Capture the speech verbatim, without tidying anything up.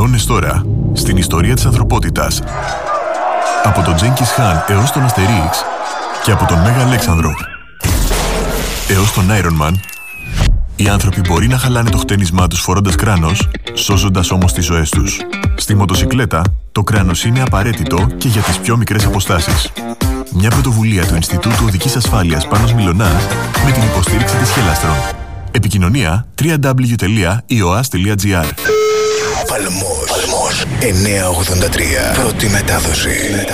αιώνες τώρα, στην ιστορία της ανθρωπότητας. Από τον Τζένκις Χαν έως τον Αστερίξ και από τον Μέγα Αλέξανδρο έως τον Iron Man, οι άνθρωποι μπορεί να χαλάνε το χτένισμά τους φορώντας κράνος, σώζοντας όμως τις ζωές τους. Στη μοτοσικλέτα, το κράνος είναι απαραίτητο και για τις πιο μικρές αποστάσεις. Μια πρωτοβουλία του Ινστιτούτου Οδικής Ασφάλειας Πάνος Μιλωνάς με την υποστήριξη της Χελάστρον. Επικοινωνία double-u double-u double-u τελεία ι ο ας τελεία τζι άρ. Παλμός εννιακόσια ογδόντα τρία. Πρώτη μετάδοση.